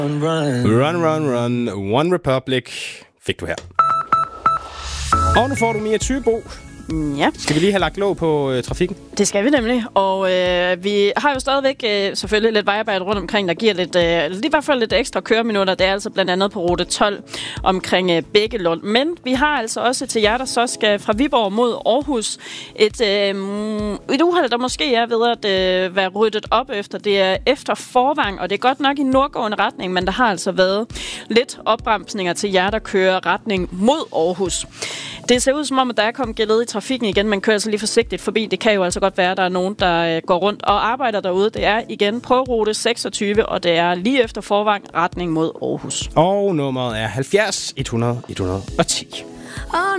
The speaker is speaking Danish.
Run, One Republic fik du her. Og nu får du Mia Thybo. Ja. Skal vi lige have lagt låg på trafikken? Det skal vi nemlig, og vi har jo stadigvæk selvfølgelig lidt vejarbejde rundt omkring, der giver lidt, i hvert fald lidt ekstra køreminutter. Det er altså blandt andet på rute 12 omkring Bækkelund. Men vi har altså også til jer, der så skal fra Viborg mod Aarhus, et uheld, der måske er ved at være ryddet op efter. Det er efter Forvang, og det er godt nok i nordgående retning, men der har altså været lidt opbremsninger til jer, der kører retning mod Aarhus. Det ser ud som om, at der er kommet gelede i trafikken igen, men kører altså lige forsigtigt forbi. Det kan jo altså godt være, at der er nogen, der går rundt og arbejder derude. Det er igen på rute 26, og det er lige efter Forvang retning mod Aarhus. Og nummeret er 70 100 110.